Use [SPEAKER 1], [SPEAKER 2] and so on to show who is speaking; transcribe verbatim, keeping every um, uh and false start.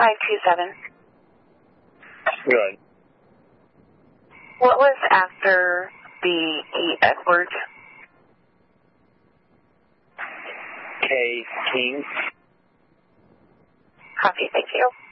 [SPEAKER 1] five two seven.
[SPEAKER 2] Good.
[SPEAKER 1] What was after the eight Edward?
[SPEAKER 2] K King.
[SPEAKER 1] Copy, thank you.